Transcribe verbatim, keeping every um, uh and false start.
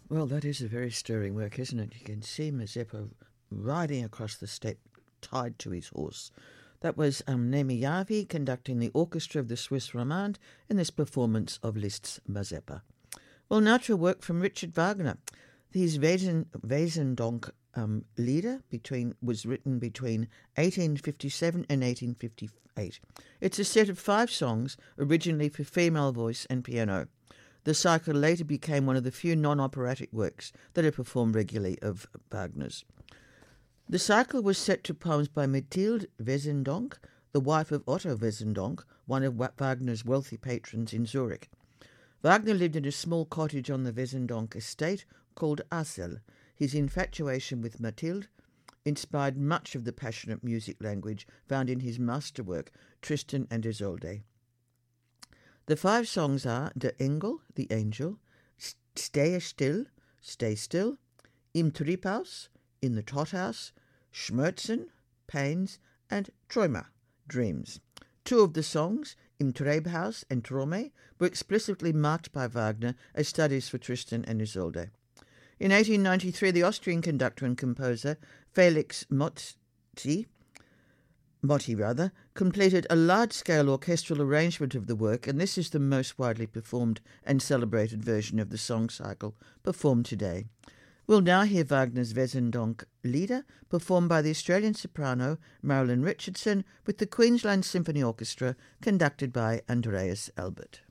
Well, that is a very stirring work, isn't it? You can see Mazeppa riding across the steppe tied to his horse. That was um, Nemi Yavi conducting the orchestra of the Swiss Romande in this performance of Liszt's Mazeppa. Well, now to a work from Richard Wagner. His Wesen, Wesendonck um, Lieder between, was written between eighteen fifty-seven and eighteen fifty-eight. It's a set of five songs, originally for female voice and piano. The cycle later became one of the few non-operatic works that are performed regularly of Wagner's. The cycle was set to poems by Mathilde Wesendonck, the wife of Otto Wesendonck, one of Wagner's wealthy patrons in Zurich. Wagner lived in a small cottage on the Wesendonck estate called Asel. His infatuation with Mathilde inspired much of the passionate music language found in his masterwork, Tristan and Isolde. The five songs are Der Engel, the angel, Stehe still, stay still, Im Triebhaus, in the Tothaus, Schmerzen, pains, and Träume, dreams. Two of the songs, Im Treibhaus and Trome, were explicitly marked by Wagner as studies for Tristan and Isolde. In eighteen ninety-three, the Austrian conductor and composer Felix Motti Motti rather, completed a large-scale orchestral arrangement of the work, and this is the most widely performed and celebrated version of the song cycle performed today. We'll now hear Wagner's Wesendonck Lieder, performed by the Australian soprano Marilyn Richardson with the Queensland Symphony Orchestra, conducted by Andreas Albert.